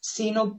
sino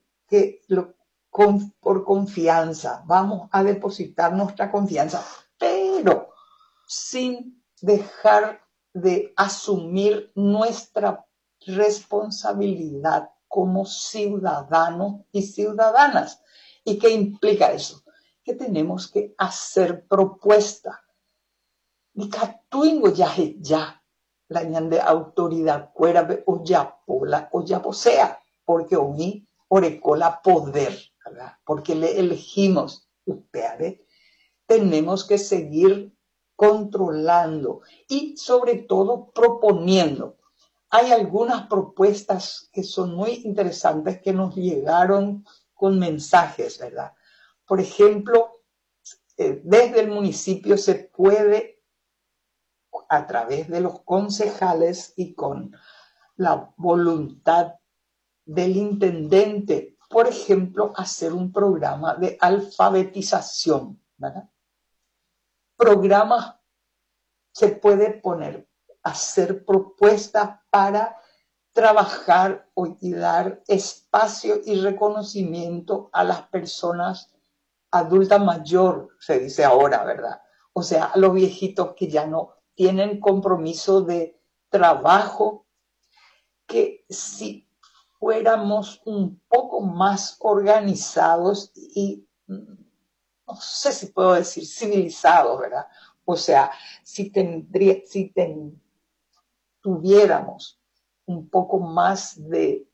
por confianza. Vamos a depositar nuestra confianza, pero sin dejar de asumir nuestra responsabilidad como ciudadanos y ciudadanas. ¿Y qué implica eso? Que tenemos que hacer propuestas. Ni catuingo ya la de autoridad fuera o ya posea, porque oní orecola poder, ¿verdad? Porque le elegimos, ustedes. Tenemos que seguir controlando y sobre todo proponiendo. Hay algunas propuestas que son muy interesantes que nos llegaron con mensajes, ¿verdad? Por ejemplo, desde el municipio se puede, a través de los concejales y con la voluntad del intendente, por ejemplo, hacer un programa de alfabetización, ¿verdad? Programas se puede poner, hacer propuestas para trabajar y dar espacio y reconocimiento a las personas adultas mayor, se dice ahora, ¿verdad? O sea, a los viejitos que ya no tienen compromiso de trabajo, que si fuéramos un poco más organizados y, no sé si puedo decir civilizados, ¿verdad? O sea, si tuviéramos un poco más de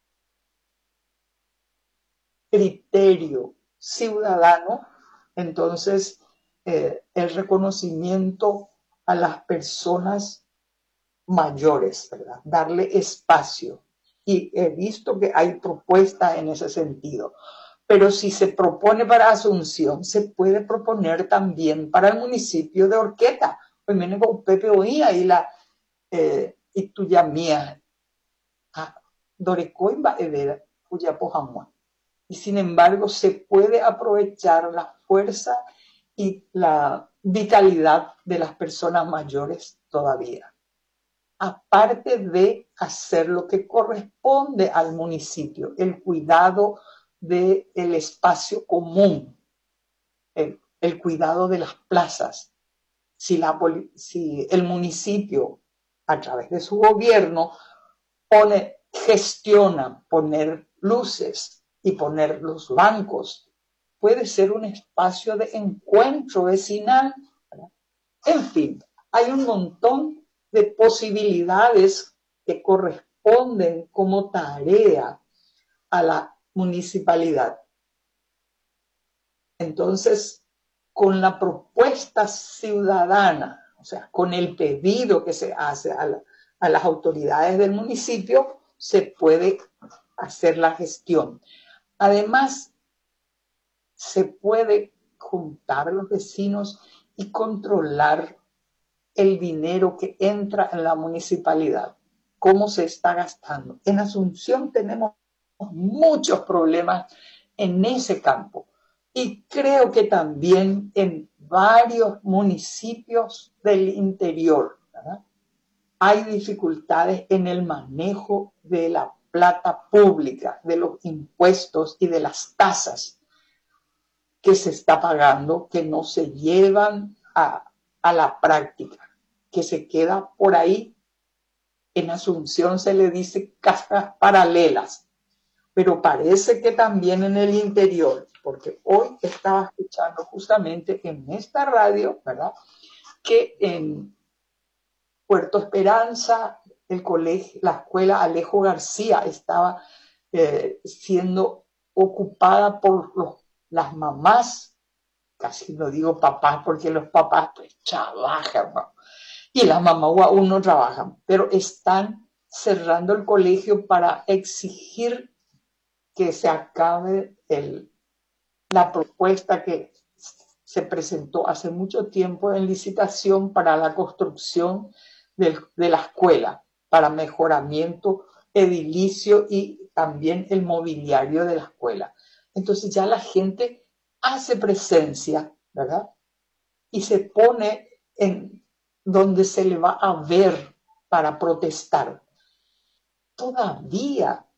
criterio ciudadano, entonces el reconocimiento a las personas mayores, ¿verdad? Darle espacio. Y he visto que hay propuestas en ese sentido. Pero si se propone para Asunción, se puede proponer también para el municipio de Horqueta. Pues viene con Pepe Oía y la y tuya mía. Dorecoimba Edera, cuya pojamua. Y sin embargo, se puede aprovechar la fuerza y la vitalidad de las personas mayores todavía. Aparte de hacer lo que corresponde al municipio, el cuidado del espacio común, el cuidado de las plazas. Si el municipio, a través de su gobierno, gestiona poner luces y poner los bancos, puede ser un espacio de encuentro vecinal, ¿verdad? En fin, hay un montón de posibilidades que corresponden como tarea a la municipalidad. Entonces, con la propuesta ciudadana, o sea, con el pedido que se hace a las autoridades del municipio, se puede hacer la gestión. Además, se puede juntar a los vecinos y controlar el dinero que entra en la municipalidad, cómo se está gastando. En Asunción tenemos muchos problemas en ese campo y creo que también en varios municipios del interior, ¿verdad? Hay dificultades en el manejo de la plata pública, de los impuestos y de las tasas que se está pagando, que no se llevan a la práctica, que se queda por ahí. En Asunción se le dice cajas paralelas, pero parece que también en el interior, porque hoy estaba escuchando justamente en esta radio, ¿verdad?, que en Puerto Esperanza, la escuela Alejo García estaba siendo ocupada por las mamás, casi no digo papás, porque los papás pues trabajan, ¿no? Y las mamás aún no trabajan, pero están cerrando el colegio para exigir que se acabe la propuesta que se presentó hace mucho tiempo en licitación para la construcción de la escuela, para mejoramiento edilicio y también el mobiliario de la escuela. Entonces ya la gente hace presencia, ¿verdad? Y se pone en donde se le va a ver para protestar. Todavía